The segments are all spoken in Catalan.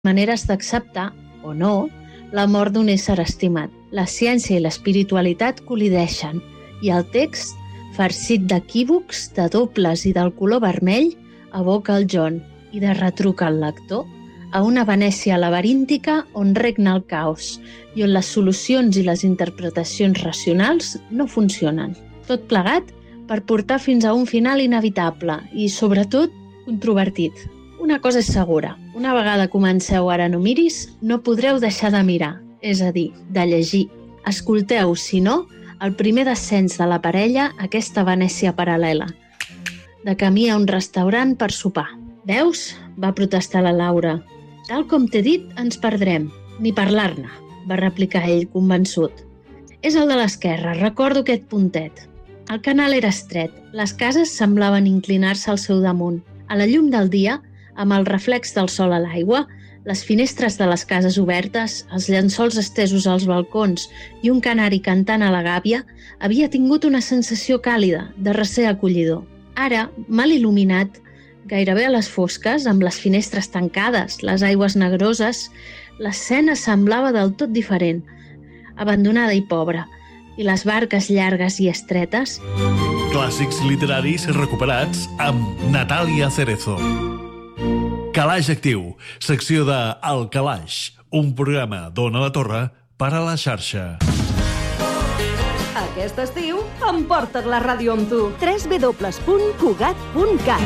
maneres d'acceptar, o no, la mort d'un ésser estimat. La ciència i l'espiritualitat col·lideixen i el text, farcit d'equívocs, de dobles i del color vermell, aboca el John i de retruc al lector a una Venècia laberíntica on regna el caos i on les solucions i les interpretacions racionals no funcionen. Tot plegat per portar fins a un final inevitable i, sobretot, controvertit. Una cosa és segura, una vegada comenceu Ara no miris, no podreu deixar de mirar, és a dir, de llegir. Escolteu, si no, el primer descens de la parella a aquesta Venècia paral·lela, de camí a un restaurant per sopar. Veus? Va protestar la Laura. Tal com t'he dit, ens perdrem. Ni parlar-ne, va replicar ell convençut. És el de l'esquerra, recordo aquest puntet. El canal era estret, les cases semblaven inclinar-se al seu damunt. A la llum del dia, amb el reflex del sol a l'aigua, les finestres de les cases obertes, els llençols estesos als balcons i un canari cantant a la gàbia, havia tingut una sensació càlida, de recer acollidor. Ara, mal il·luminat, gairebé a les fosques, amb les finestres tancades, les aigües negroses, l'escena semblava del tot diferent, abandonada i pobra, i les barques llargues i estretes... Clàssics literaris recuperats amb Natàlia Cerezo. Calaix Actiu, secció de El Calaix, un programa d'Ona la Torre per a la xarxa. Aquest estiu emporta't la ràdio amb tu. www.cugat.cat.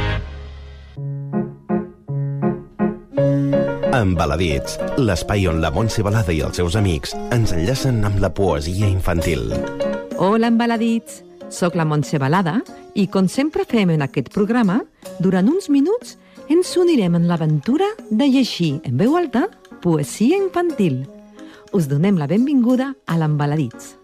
Embaladits, l'espai on la Montse Balada i els seus amics ens enllacen amb la poesia infantil. Hola, Embaladits. Soc la Montse Balada i, com sempre fem en aquest programa, durant uns minuts ens unirem en l'aventura de llegir en veu alta poesia infantil. Us donem la benvinguda a l'Embaladits.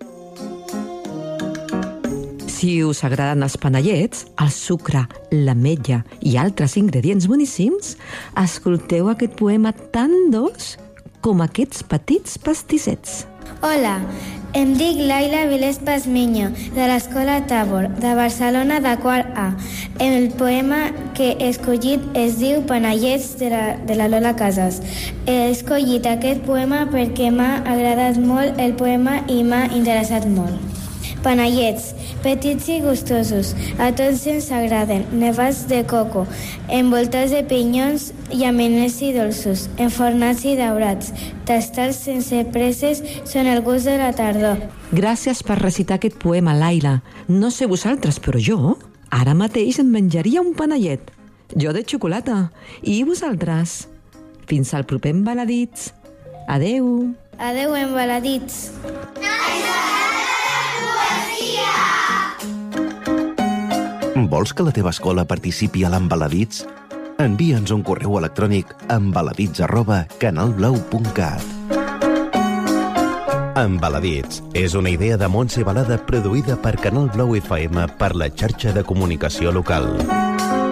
Si us agraden els panellets, el sucre, l'ametlla i altres ingredients boníssims, escolteu aquest poema tan dolç com aquests petits pastissets. Hola, em dic Laila Vilés Pasmiño, de l'Escola Tabor, de Barcelona, de quart A. El poema que he escollit es diu Panellets, de la Lola Casas. He escollit aquest poema perquè m'ha agradat molt el poema i m'ha interessat molt. Panellets, petits i gustosos, a tots ens agraden, nevats de coco, envoltats de pinyons i ameners i dolços, enfornats i daurats, tastats sense presses, són el gust de la tardor. Gràcies per recitar aquest poema, Laila. No sé vosaltres, però jo ara mateix em menjaria un panellet. Jo de xocolata. I vosaltres? Fins al proper Embaladits. Adeu. Adeu, Embaladits. Vols que la teva escola participi a l'Embaladits? Envia'ns un correu electrònic a embaladits@canalblau.cat. Embaladits és una idea de Montse Balada produïda per Canal Blau FM per la xarxa de comunicació local.